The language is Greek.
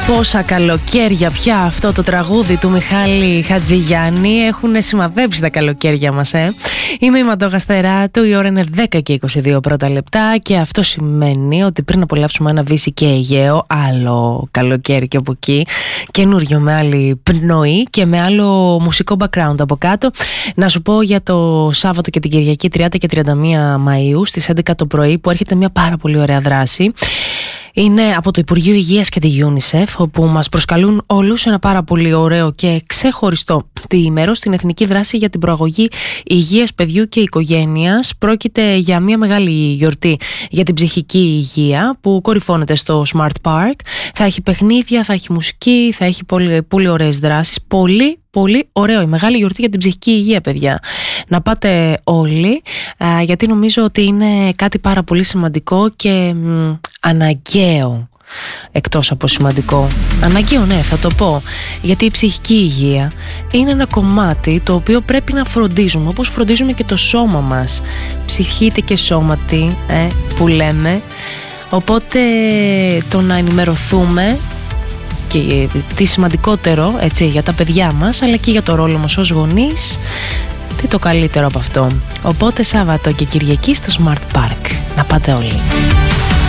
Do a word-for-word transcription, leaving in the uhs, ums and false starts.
Πόσα καλοκαίρια πια αυτό το τραγούδι του Μιχάλη Χατζηγιάννη έχουν σημαδέψει τα καλοκαίρια μας, ε. Είμαι η Μαντώ Γαστεράτου, η ώρα είναι δέκα και είκοσι δύο πρώτα λεπτά και αυτό σημαίνει ότι πριν απολαύσουμε ένα Βύση και Αιγαίο, άλλο καλοκαίρι και από εκεί, καινούριο με άλλη πνοή και με άλλο μουσικό background από κάτω, να σου πω για το Σάββατο και την Κυριακή τριάντα και τριάντα μία Μαΐου στις έντεκα το πρωί που έρχεται μια πάρα πολύ ωραία δράση. Είναι από το Υπουργείο Υγείας και τη UNICEF, όπου μας προσκαλούν όλους ένα πάρα πολύ ωραίο και ξεχωριστό διήμερο στην Εθνική Δράση για την Προαγωγή Υγείας Παιδιού και Οικογένειας. Πρόκειται για μια μεγάλη γιορτή για την ψυχική υγεία που κορυφώνεται στο Smart Park. Θα έχει παιχνίδια, θα έχει μουσική, θα έχει πολύ, πολύ ωραίες δράσεις. Πολύ Πολύ ωραίο, η μεγάλη γιορτή για την ψυχική υγεία, παιδιά. Να πάτε όλοι, α, γιατί νομίζω ότι είναι κάτι πάρα πολύ σημαντικό και μ, αναγκαίο. Εκτός από σημαντικό. Αναγκαίο, ναι, θα το πω. Γιατί η ψυχική υγεία είναι ένα κομμάτι το οποίο πρέπει να φροντίζουμε, όπως φροντίζουμε και το σώμα μας. Ψυχήτε και σώματι, ε, που λέμε. Οπότε το να ενημερωθούμε και τι σημαντικότερο, έτσι, για τα παιδιά μας, αλλά και για το ρόλο μας ως γονείς, τι το καλύτερο από αυτό. Οπότε Σάββατο και Κυριακή στο Smart Park. Να πάτε όλοι.